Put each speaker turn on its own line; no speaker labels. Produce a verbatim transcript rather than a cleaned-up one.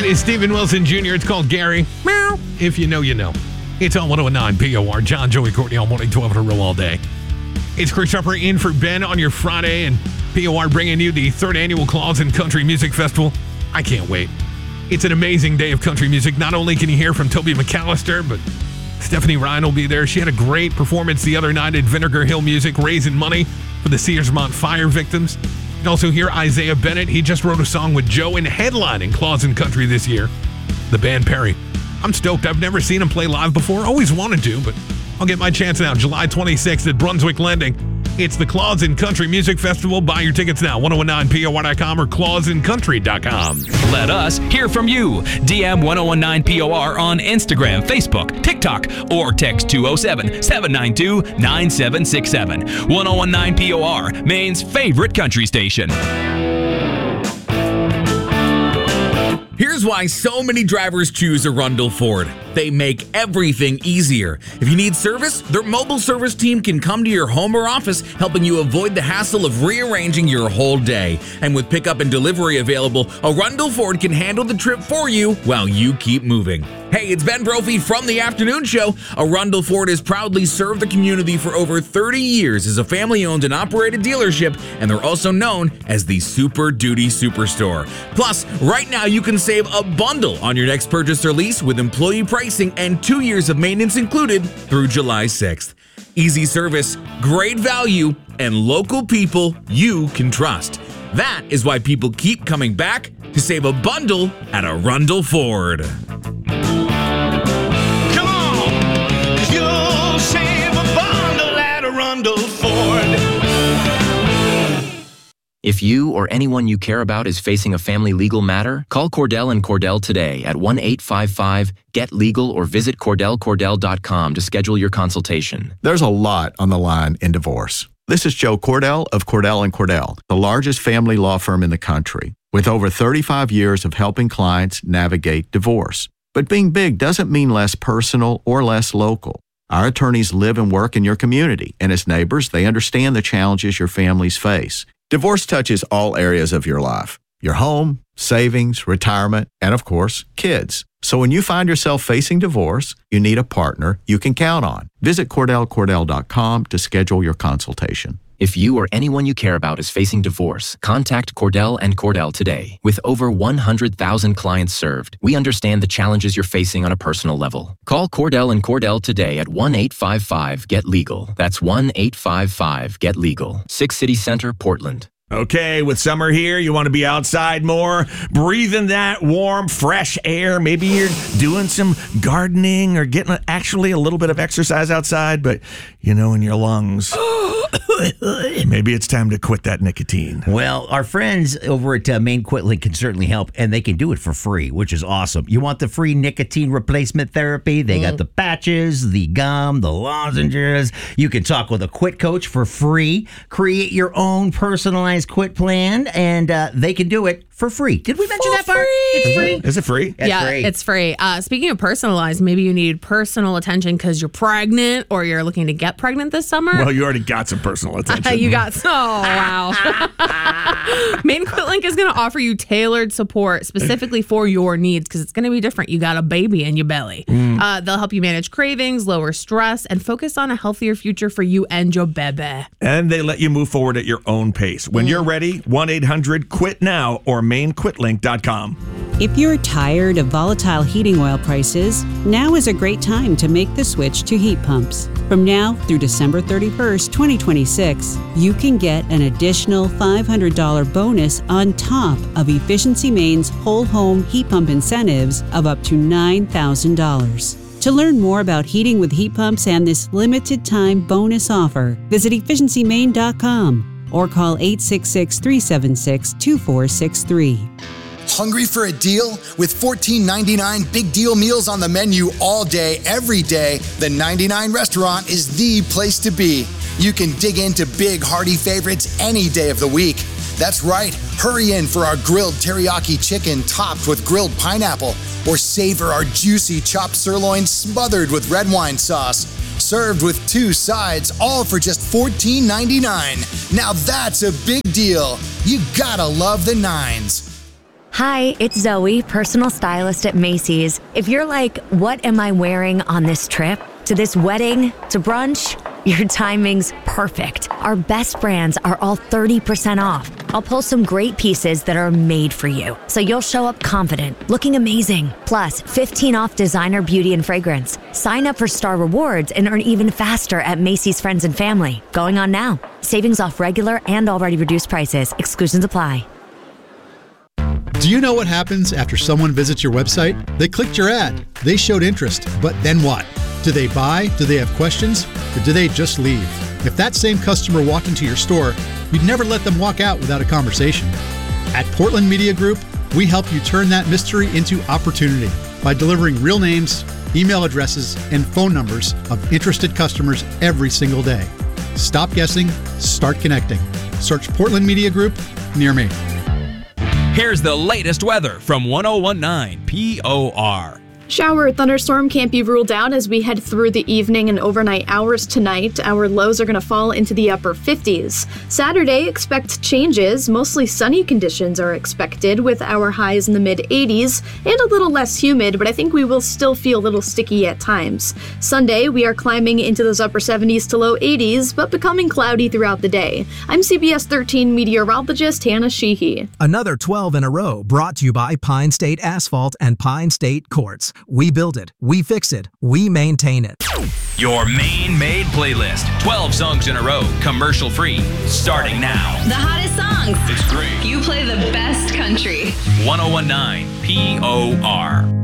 That is Steven Wilson Junior It's called Gary. Meow. If you know, you know. It's on one oh nine P O R. John, Joey, Courtney on Morning twelve to Real all day. It's Chris Harper in for Ben on your Friday, and P O R bringing you the third annual Claus and Country Music Festival. I can't wait. It's an amazing day of country music. Not only can you hear from Toby McAllister, but Stephanie Ryan will be there. She had a great performance the other night at Vinegar Hill Music, raising money for the Searsmont fire victims. You can also hear Isaiah Bennett. He just wrote a song with Joe and headlining Claus and Country this year. The band Perry. I'm stoked. I've never seen him play live before. Always wanted to, but I'll get my chance now. July twenty-sixth at Brunswick Landing. It's the Claus and Country Music Festival. Buy your tickets now. ten nineteen P O R dot com or claus and country dot com.
Let us hear from you. D M ten nineteen P O R on Instagram, Facebook, TikTok, or text two oh seven, seven nine two, nine seven six seven. ten nineteen P O R, Maine's favorite country station.
Here's why so many drivers choose Arundel Ford. They make everything easier. If you need service, their mobile service team can come to your home or office, helping you avoid the hassle of rearranging your whole day. And with pickup and delivery available, Arundel Ford can handle the trip for you while you keep moving. Hey, it's Ben Brophy from The Afternoon Show. Arundel Ford has proudly served the community for over thirty years as a family-owned and operated dealership, and they're also known as the Super Duty Superstore. Plus, right now you can save a bundle on your next purchase or lease with employee pricing and two years of maintenance included through July sixth. Easy service, great value, and local people you can trust. That is why people keep coming back to save a bundle at Arundel Ford.
Come on, 'cause you'll save a bundle at Arundel Ford.
If you or anyone you care about is facing a family legal matter, call Cordell and Cordell today at one eight five five, get legal or visit cordell cordell dot com to schedule your consultation.
There's a lot on the line in divorce. This is Joe Cordell of Cordell and Cordell, the largest family law firm in the country, with over thirty-five years of helping clients navigate divorce. But being big doesn't mean less personal or less local. Our attorneys live and work in your community, and as neighbors, they understand the challenges your families face. Divorce touches all areas of your life, your home, savings, retirement, and of course, kids. So when you find yourself facing divorce, you need a partner you can count on. Visit cordell cordell dot com to schedule your consultation.
If you or anyone you care about is facing divorce, contact Cordell and Cordell today. With over one hundred thousand clients served, we understand the challenges you're facing on a personal level. Call Cordell and Cordell today at one eight five five, get legal. That's one eight five five, get legal. Six City Center, Portland.
Okay, with summer here, you want to be outside more, breathing that warm, fresh air. Maybe you're doing some gardening or getting actually a little bit of exercise outside, but you know, in your lungs, maybe it's time to quit that nicotine.
Well, our friends over at uh, Maine Quitling can certainly help, and they can do it for free, which is awesome. You want the free nicotine replacement therapy? They mm. got the patches, the gum, the lozenges. You can talk with a quit coach for free. Create your own personalized quit plan, and uh, they can do it for free. Did we mention
for
that part?
Free.
It's free.
Is it free?
It's yeah, free. It's free. Uh, speaking of personalized, maybe you need personal attention because you're pregnant or you're looking to get pregnant this summer.
Well, you already got some personal attention.
you got so oh, wow. Maine Quitlink is going to offer you tailored support specifically for your needs because it's going to be different. You got a baby in your belly. Mm. Uh, they'll help you manage cravings, lower stress, and focus on a healthier future for you and your baby.
And they let you move forward at your own pace. When mm. you're ready, one eight hundred quit now or maine quitlink dot com.
If you're tired of volatile heating oil prices, now is a great time to make the switch to heat pumps. From now through December thirty-first, twenty twenty-six, you can get an additional five hundred dollars bonus on top of Efficiency Maine's whole home heat pump incentives of up to nine thousand dollars. To learn more about heating with heat pumps and this limited time bonus offer, visit efficiency maine dot com or call eight six six, three seven six, two four six three.
Hungry for a deal? With fourteen ninety-nine big deal meals on the menu all day, every day, the ninety-nine Restaurant is the place to be. You can dig into big, hearty favorites any day of the week. That's right, hurry in for our grilled teriyaki chicken topped with grilled pineapple, or savor our juicy chopped sirloin smothered with red wine sauce. Served with two sides, all for just fourteen ninety-nine. Now that's a big deal. You gotta love the Nines.
Hi, it's Zoe, personal stylist at Macy's. If you're like, what am I wearing on this trip? To this wedding? To brunch? Your timing's perfect. Our best brands are all thirty percent off. I'll pull some great pieces that are made for you, so you'll show up confident, looking amazing. Plus, fifteen off designer beauty and fragrance. Sign up for Star Rewards and earn even faster at Macy's Friends and Family. Going on now. Savings off regular and already reduced prices. Exclusions apply.
Do you know what happens after someone visits your website? They clicked your ad. They showed interest. But then what? Do they buy? Do they have questions? Or do they just leave? If that same customer walked into your store, you'd never let them walk out without a conversation. At Portland Media Group, we help you turn that mystery into opportunity by delivering real names, email addresses, and phone numbers of interested customers every single day. Stop guessing, start connecting. Search Portland Media Group near me.
Here's the latest weather from ten nineteen P O R.
Shower or thunderstorm can't be ruled out as we head through the evening and overnight hours tonight. Our lows are going to fall into the upper fifties. Saturday, expect changes. Mostly sunny conditions are expected with our highs in the mid eighties and a little less humid, but I think we will still feel a little sticky at times. Sunday, we are climbing into those upper seventies to low eighties, but becoming cloudy throughout the day. I'm C B S thirteen meteorologist Hannah Sheehy.
Another twelve in a row brought to you by Pine State Asphalt and Pine State Quartz. We build it, we fix it, we maintain it.
Your Maine Made playlist. twelve songs in a row, commercial free, starting now.
The hottest songs.
It's great.
You play the best country.
ten nineteen P O R.